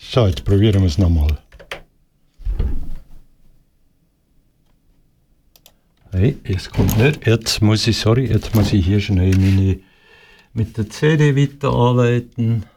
So, jetzt probieren wir es nochmal. Hey, es kommt nicht. Jetzt muss ich hier schnell mit der CD weiter anleiten.